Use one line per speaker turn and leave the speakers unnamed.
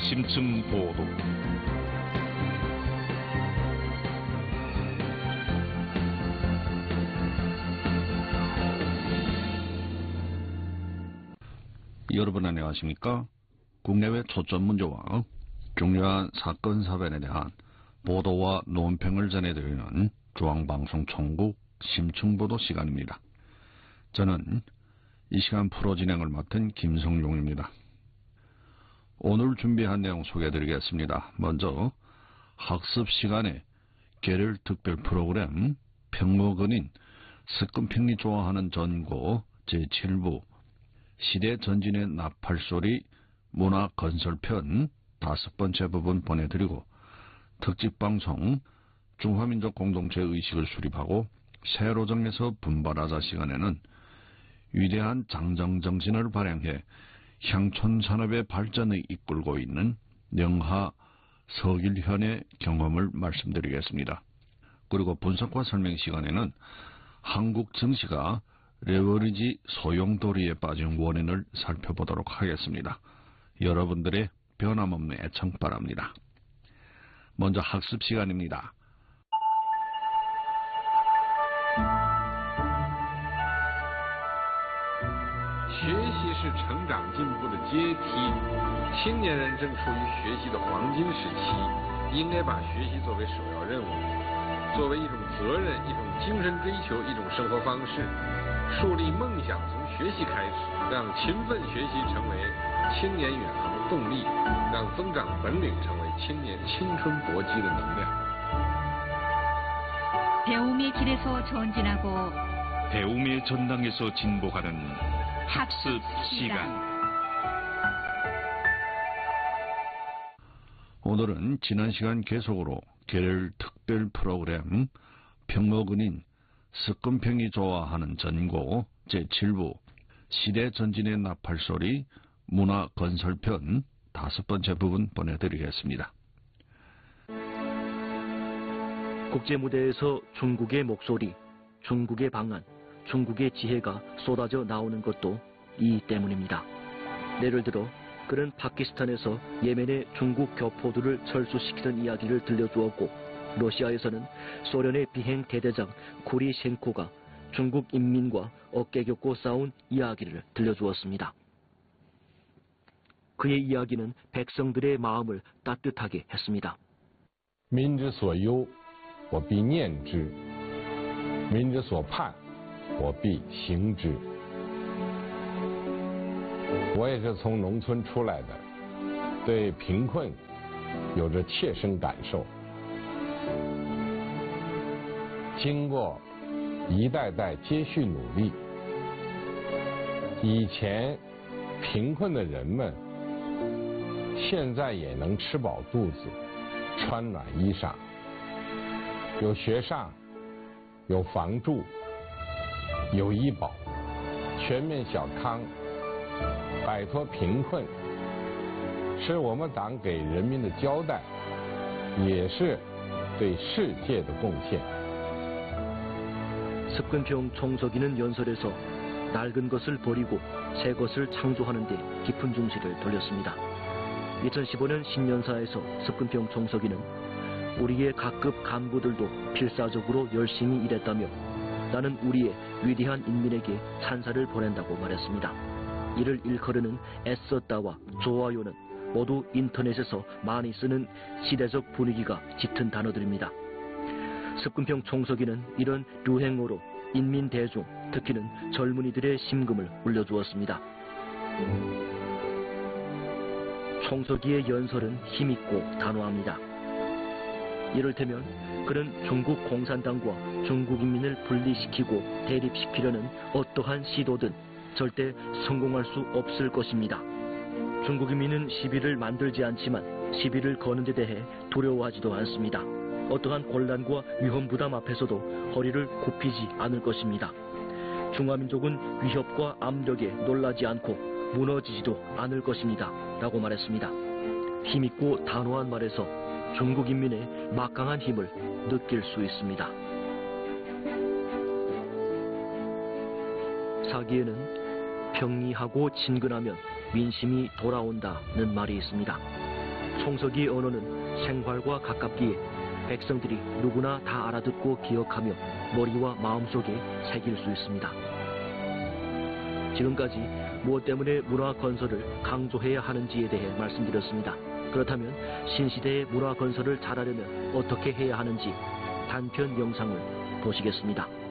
심층 보도. 여러분 안녕하십니까? 국내외 초점 문제와 중요한 사건 사변에 대한 보도와 논평을 전해드리는 중앙방송 총국 심층보도 시간입니다. 저는 이 시간 프로 진행을 맡은 김성용입니다. 오늘 준비한 내용 소개해드리겠습니다. 먼저 학습 시간에 계절 특별 프로그램 평목은인 스끈평이 좋아하는 전고 제7부 시대 전진의 나팔소리 문화 건설편 5번째 부분 보내드리고 특집방송 중화민족 공동체 의식을 수립하고 새로 정해서 분발하자 시간에는 위대한 장정정신을 발행해 향촌산업의 발전을 이끌고 있는 영하 서길현의 경험을 말씀드리겠습니다. 그리고 분석과 설명 시간에는 한국 증시가 레버리지 소용돌이에 빠진 원인을 살펴보도록 하겠습니다. 여러분들의 변함없는 애청 바랍니다. 먼저 학습 시간입니다.
学习是成长进步的阶梯，青年人正处于学习的黄金时期，应该把学习作为首要任务，作为一种责任、一种精神追求、一种生活方式，树立梦想从学习开始，让勤奋学习成为青年远航的动力，让增长本领成为青年青春搏击的能量。
배움의 길에서 전진하고
배움의 전당에서 진보하는 학습 시간. 오늘은 지난 시간 계속으로 계절 특별 프로그램 평목은인 스끈평이 좋아하는 전고 제7부 시대 전진의 나팔소리 문화 건설편 5번째 부분 보내드리겠습니다.
국제무대에서 중국의 목소리, 중국의 방안, 중국의 지혜가 쏟아져 나오는 것도 이 때문입니다. 예를 들어 그는 파키스탄에서 예멘의 중국 교포들을 철수시키는 이야기를 들려주었고 러시아에서는 소련의 비행 대대장 쿠리셴코가 중국 인민과 어깨 겹고 싸운 이야기를 들려주었습니다. 그의 이야기는 백성들의 마음을 따뜻하게 했습니다.
民之所忧，我必念之；民之所盼，我必行之。我也是从农村出来的，对贫困有着切身感受。经过一代代接续努力，以前贫困的人们，现在也能吃饱肚子，穿暖衣裳，有学上，有房住，有医保，全面小康，摆脱贫困，是我们党给人民的交代，也是对世界的贡献。
스끈평 총석이는 연설에서 낡은 것을 버리고 새 것을 창조하는 데 깊은 중시를 돌렸습니다. 2015년 신년사에서 스끈평 총석이는 우리의 각급 간부들도 필사적으로 열심히 일했다며 나는 우리의 위대한 인민에게 찬사를 보낸다고 말했습니다. 이를 일컬으는 애썼다와 좋아요는 모두 인터넷에서 많이 쓰는 시대적 분위기가 짙은 단어들입니다. 스끈평 총석이는 이런 유행어로 인민 대중, 특히는 젊은이들의 심금을 울려주었습니다. 총석이의 연설은 힘있고 단호합니다. 이를테면 그는 중국 공산당과 중국 인민을 분리시키고 대립시키려는 어떠한 시도든 절대 성공할 수 없을 것입니다. 중국 인민은 시비를 만들지 않지만 시비를 거는 데 대해 두려워하지도 않습니다. 어떠한 곤란과 위험 부담 앞에서도 허리를 굽히지 않을 것입니다. 중화민족은 위협과 압력에 놀라지 않고 무너지지도 않을 것입니다. 라고 말했습니다. 힘있고 단호한 말에서 중국 인민의 막강한 힘을 느낄 수 있습니다. 사기에는 평이하고 친근하면 민심이 돌아온다는 말이 있습니다. 송석이의 언어는 생활과 가깝기에 백성들이 누구나 다 알아듣고 기억하며 머리와 마음속에 새길 수 있습니다. 지금까지 무엇 때문에 문화 건설을 강조해야 하는지에 대해 말씀드렸습니다. 그렇다면 신시대의 문화 건설을 잘하려면 어떻게 해야 하는지 단편 영상을 보시겠습니다.